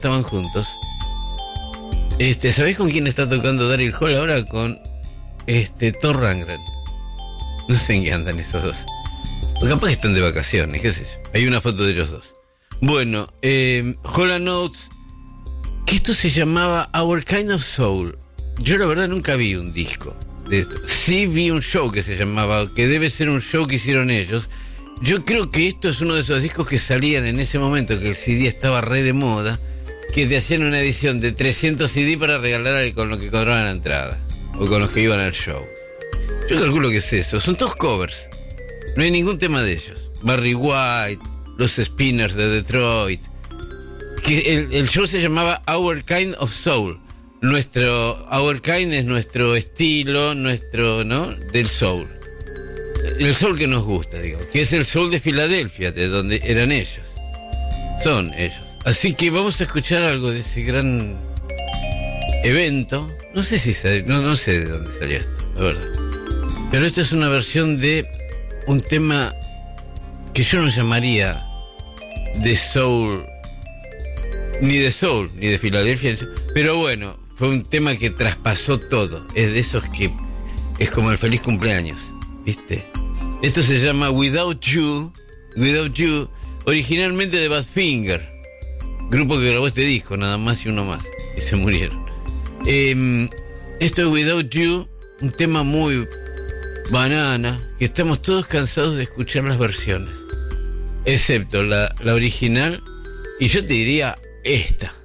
estaban juntos. ¿Sabés con quién está tocando Daryl Hall ahora? Con Thor Rundgren. No sé en qué andan esos dos. O capaz que están de vacaciones, qué sé yo. Hay una foto de ellos dos. Bueno, Hall & Oates, que esto se llamaba Our Kind of Soul. Yo la verdad nunca vi un disco de esto. Sí vi un show que se llamaba, que debe ser un show que hicieron ellos. Yo creo que esto es uno de esos discos que salían en ese momento, que el CD estaba re de moda, que te hacían una edición de 300 CD para regalar con lo que cobraban la entrada, o con los que iban al show. Yo calculo que es eso. Son todos covers. No hay ningún tema de ellos. Barry White, los Spinners de Detroit. Que el show se llamaba Our Kind of Soul. Our Kind es nuestro estilo, ¿no? Del soul. El soul que nos gusta, digamos. Que es el soul de Filadelfia, de donde eran ellos. Son ellos. Así que vamos a escuchar algo de ese gran evento. No sé si no sé de dónde salió esto, la verdad. Pero esta es una versión de un tema que yo no llamaría de soul, ni de Filadelfia, pero bueno, fue un tema que traspasó todo. Es de esos que es como el feliz cumpleaños, ¿viste? Esto se llama Without You, originalmente de Badfinger, grupo que grabó este disco, nada más y uno más, y se murieron. Esto es Without You, un tema muy banana, que estamos todos cansados de escuchar las versiones, excepto la original, y yo te diría esta.